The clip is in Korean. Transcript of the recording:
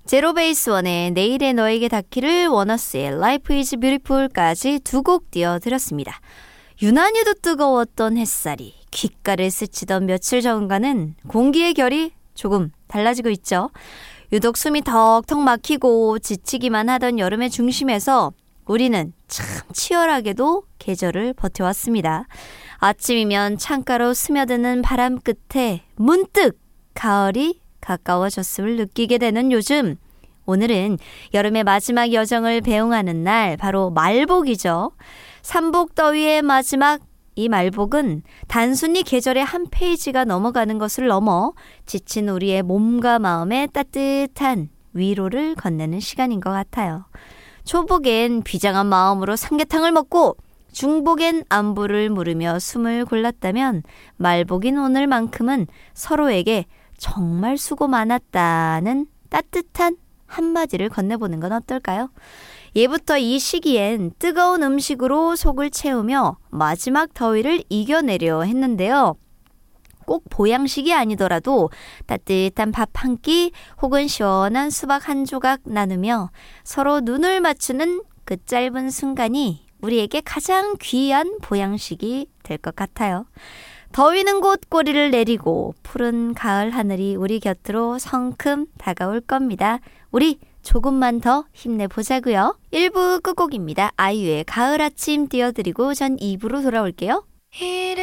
제로베이스원의 내일의 너에게 닿기를, 워너스의 Life is Beautiful까지 두 곡 띄워드렸습니다. 유난히도 뜨거웠던 햇살이 귓가를 스치던 며칠 전과는 공기의 결이 조금 달라지고 있죠. 유독 숨이 턱턱 막히고 지치기만 하던 여름의 중심에서 우리는 참 치열하게도 계절을 버텨왔습니다. 아침이면 창가로 스며드는 바람 끝에 문득 가을이 가까워졌음을 느끼게 되는 요즘, 오늘은 여름의 마지막 여정을 배웅하는 날, 바로 말복이죠. 삼복더위의 마지막 이 말복은 단순히 계절의 한 페이지가 넘어가는 것을 넘어 지친 우리의 몸과 마음에 따뜻한 위로를 건네는 시간인 것 같아요. 초복엔 비장한 마음으로 삼계탕을 먹고 중복엔 안부를 물으며 숨을 골랐다면, 말복인 오늘만큼은 서로에게 정말 수고 많았다는 따뜻한 한마디를 건네보는 건 어떨까요? 예부터 이 시기엔 뜨거운 음식으로 속을 채우며 마지막 더위를 이겨내려 했는데요. 꼭 보양식이 아니더라도 따뜻한 밥 한 끼 혹은 시원한 수박 한 조각 나누며 서로 눈을 맞추는 그 짧은 순간이 우리에게 가장 귀한 보양식이 될 것 같아요. 더위는 곧 꼬리를 내리고 푸른 가을 하늘이 우리 곁으로 성큼 다가올 겁니다. 우리 조금만 더 힘내보자고요. 1부 끝곡입니다. 아이유의 가을 아침 띄워드리고 전 2부로 돌아올게요.